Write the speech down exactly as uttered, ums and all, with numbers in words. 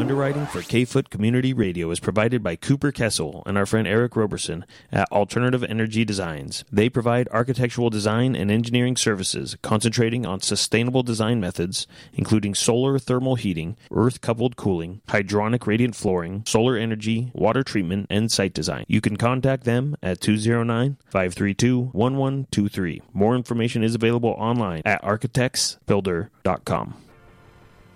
underwriting for K-Foot Community Radio is provided by Cooper Kessel and our friend Eric Roberson at Alternative Energy Designs. They provide architectural design and engineering services concentrating on sustainable design methods, including solar thermal heating, earth-coupled cooling, hydronic radiant flooring, solar energy, water treatment, and site design. You can contact them at two oh nine, five three two, one one two three. More information is available online at architects builder dot com.